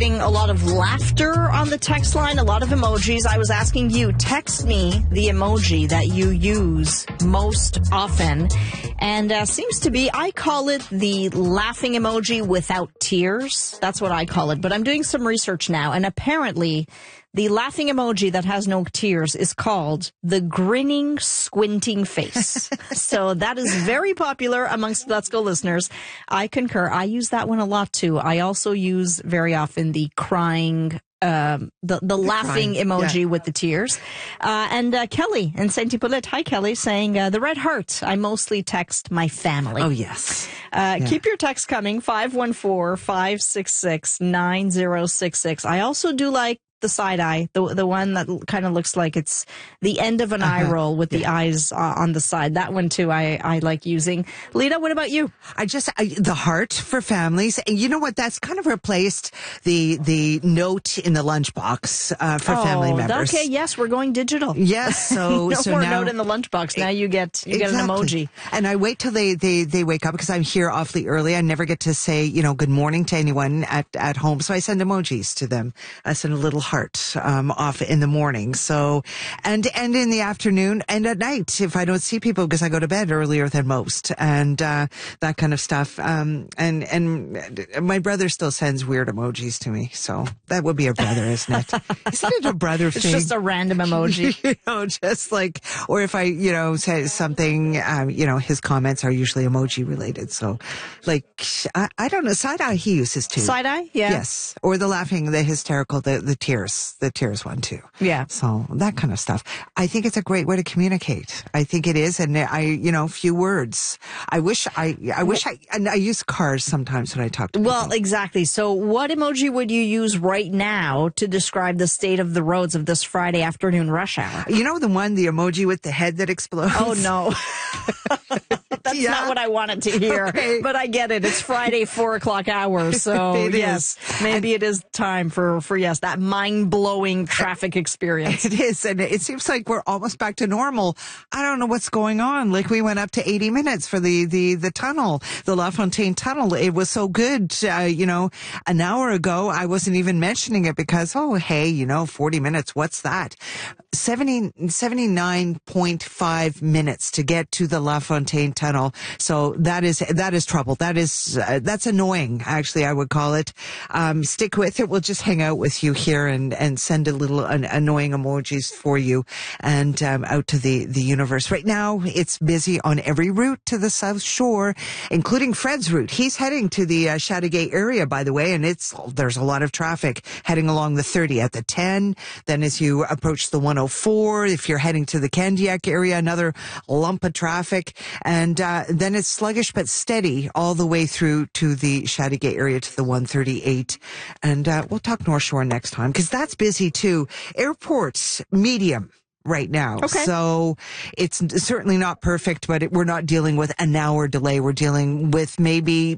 getting a lot of laughter on the text line, a lot of emojis. I was asking you, text me the emoji that you use most often. And seems to be, I call it the laughing emoji without tears. That's what I call it. But I'm doing some research now, and apparently the laughing emoji that has no tears is called the grinning, squinting face. So that is very popular amongst Let's Go listeners. I concur. I use that one a lot too. I also use very often the crying, the laughing emoji with the tears. And Kelly in Saint Hippolyte, hi Kelly, saying the red heart. I mostly text my family. Oh, yes. Keep your text coming, 514-566-9066. I also do like the side eye, the one that kind of looks like it's the end of an eye roll with the eyes on the side. That one too, I like using. Lita, what about you? The heart for families. And you know what? That's kind of replaced the note in the lunchbox for family members. Okay, yes, we're going digital. Yes, so no more now, note in the lunchbox. Now you get an emoji. And I wait till they wake up because I'm here awfully early. I never get to say, good morning to anyone at home. So I send emojis to them. I send a little heart off in the morning. So and in the afternoon and at night if I don't see people because I go to bed earlier than most and that kind of stuff. And my brother still sends weird emojis to me. So that would be a brother, isn't it? Isn't it a brother thing? It's just a random emoji. Just like, or if I, say something, his comments are usually emoji related. So like, I don't know, side eye he uses too. Side eye? Yeah. Yes. Or the laughing, the hysterical, the tears one too. Yeah. So that kind of stuff. I think it's a great way to communicate. I think it is. And few words. I use cars sometimes when I talk to people. Well, exactly. So what emoji would you use right now to describe the state of the roads of this Friday afternoon rush hour? The emoji with the head that explodes? Oh, no. That's not what I wanted to hear. Okay. But I get it. It's Friday, 4:00 hour. So yes, maybe it is time for that mind-blowing traffic experience. It is. And it seems like we're almost back to normal. I don't know what's going on. Like we went up to 80 minutes for the tunnel, the La Fontaine tunnel. It was so good. An hour ago, I wasn't even mentioning it because, 40 minutes. What's that? 79.5 minutes to get to the La Fontaine tunnel. So that is trouble. That's annoying. Actually, I would call it. Stick with it. We'll just hang out with you here and send a little annoying emojis for you and out to the universe. Right now, it's busy on every route to the South Shore, including Fred's route. He's heading to the Chateauguay area, by the way, and there's a lot of traffic heading along the 30 at the 10. Then as you approach the 104, if you're heading to the Candiac area, another lump of traffic. And then it's sluggish but steady all the way through to the Chateauguay area to the 138. And we'll talk North Shore next time because that's busy too. Airports, medium right now. Okay. So it's certainly not perfect, but we're not dealing with an hour delay. We're dealing with maybe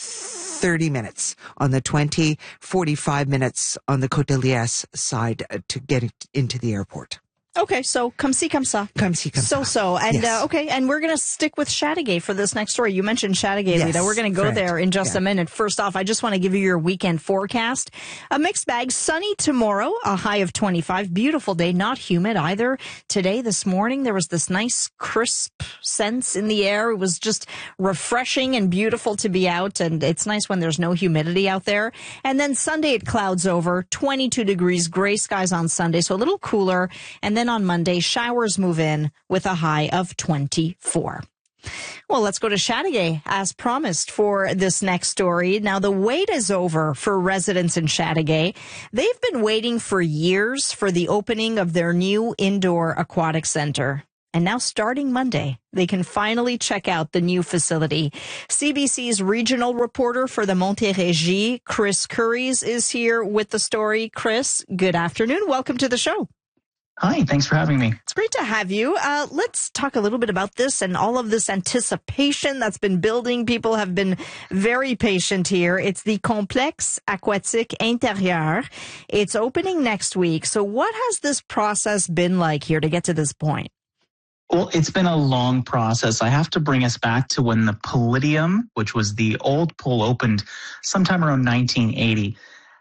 30 minutes on the 20, 45 minutes on the Côte de Liesse side to get into the airport. Okay, so come see, come sa. Come see, come sa. So. And, yes. Okay, and we're going to stick with Chateauguay for this next story. You mentioned Chateauguay, Lita. We're going to go there in just a minute. First off, I just want to give you your weekend forecast. A mixed bag, sunny tomorrow, a high of 25. Beautiful day, not humid either. Today, this morning, there was this nice crisp sense in the air. It was just refreshing and beautiful to be out, and it's nice when there's no humidity out there. And then Sunday, it clouds over, 22 degrees, gray skies on Sunday, so a little cooler. And then on Monday, showers move in with a high of 24. Well, let's go to Chateauguay as promised for this next story. Now, the wait is over for residents in Chateauguay. They've been waiting for years for the opening of their new indoor aquatic center. And now starting Monday, they can finally check out the new facility. CBC's regional reporter for the Montérégie, Chris Curries, is here with the story. Chris, good afternoon. Welcome to the show. Hi, thanks for having me. It's great to have you. Let's talk a little bit about this and all of this anticipation that's been building. People have been very patient here. It's the Complexe Aquatique Intérieur. It's opening next week. So what has this process been like here to get to this point? Well, it's been a long process. I have to bring us back to when the Palladium, which was the old pool, opened sometime around 1980.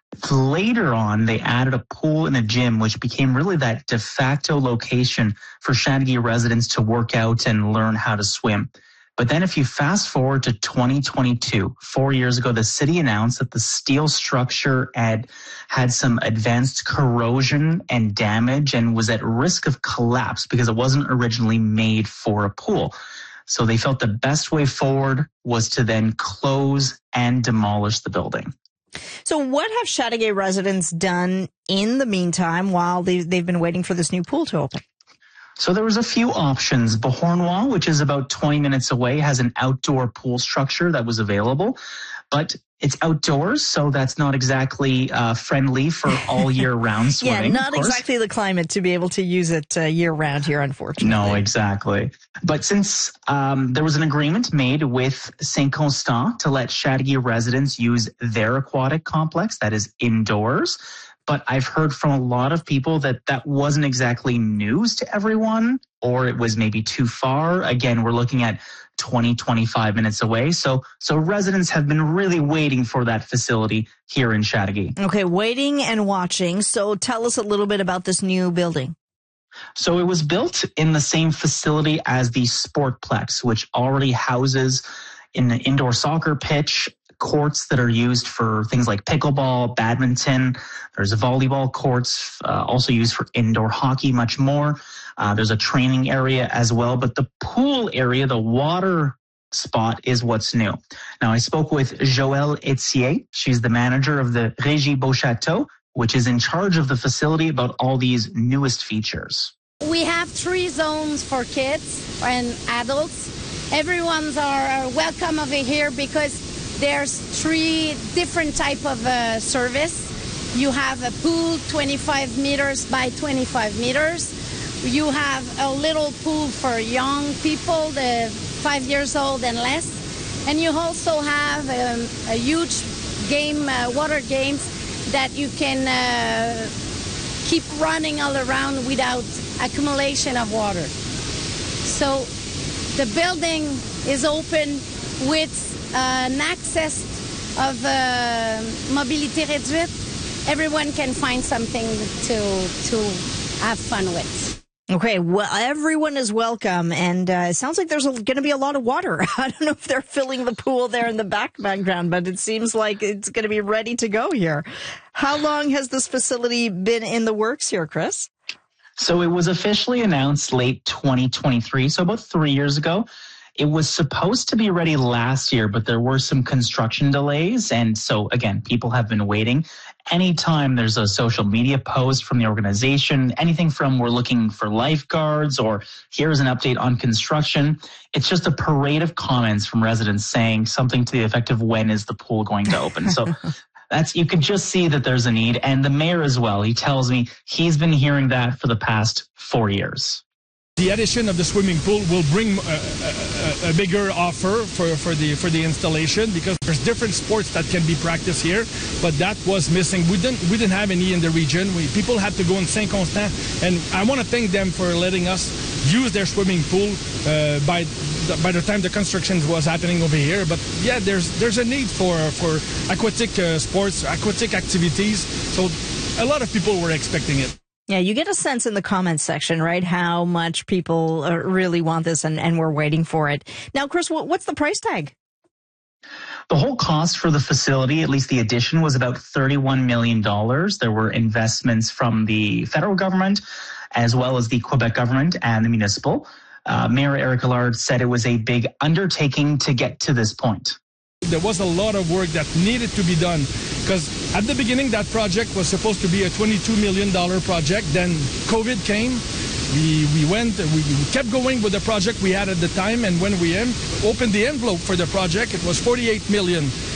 Later on, they added a pool and a gym, which became really that de facto location for Chateauguay residents to work out and learn how to swim. But then if you fast forward to 2022, 4 years ago, the city announced that the steel structure had some advanced corrosion and damage and was at risk of collapse because it wasn't originally made for a pool. So they felt the best way forward was to then close and demolish the building. So what have Chateauguay residents done in the meantime while they've been waiting for this new pool to open? So there was a few options. Beauharnois, which is about 20 minutes away, has an outdoor pool structure that was available, but it's outdoors, so that's not exactly friendly for all year round swimming. Yeah, not exactly the climate to be able to use it year round here, unfortunately. No, exactly. But since there was an agreement made with Saint-Constant to let Chateauguay residents use their aquatic complex, that is indoors, but I've heard from a lot of people that that wasn't exactly news to everyone, or it was maybe too far. Again, we're looking at 20, 25 minutes away. So residents have been really waiting for that facility here in Chateauguay. Okay, waiting and watching. So tell us a little bit about this new building. So it was built in the same facility as the Sportplex, which already houses an indoor soccer pitch, courts that are used for things like pickleball, badminton. There's volleyball courts, also used for indoor hockey, much more. There's a training area as well, but the pool area, the water spot is what's new. Now, I spoke with Joëlle Etier. She's the manager of the Régie Beauchâteau, which is in charge of the facility about all these newest features. We have 3 zones for kids and adults. Everyone's are welcome over here because there's 3 different type of service. You have a pool 25 meters by 25 meters. You have a little pool for young people, the 5 years old and less. And you also have a huge game, water games that you can keep running all around without accumulation of water. So the building is open with an access of mobilité réduite. Everyone can find something to have fun with. Okay, well, everyone is welcome, and it sounds like there's going to be a lot of water. I don't know if they're filling the pool there in the background, but it seems like it's going to be ready to go here. How long has this facility been in the works here, Chris? So it was officially announced late 2023, so about 3 years ago. It was supposed to be ready last year, but there were some construction delays. And so, again, people have been waiting. Anytime there's a social media post from the organization, anything from we're looking for lifeguards or here's an update on construction, it's just a parade of comments from residents saying something to the effect of when is the pool going to open. So you can just see that there's a need. And the mayor as well, he tells me he's been hearing that for the past 4 years. The addition of the swimming pool will bring a bigger offer for the installation because there's different sports that can be practiced here, but that was missing. We didn't have any in the region. People had to go in Saint-Constant, and I want to thank them for letting us use their swimming pool by the time the construction was happening over here. But yeah, there's a need for aquatic sports, aquatic activities. So a lot of people were expecting it. Yeah, you get a sense in the comments section, right, how much people really want this and we're waiting for it. Now, Chris, what's the price tag? The whole cost for the facility, at least the addition, was about $31 million. There were investments from the federal government as well as the Quebec government and the municipal. Mayor Eric Allard said it was a big undertaking to get to this point. There was a lot of work that needed to be done because at the beginning that project was supposed to be a $22 million project. Then COVID came. We kept going with the project we had at the time, and when we opened the envelope for the project, it was $48 million.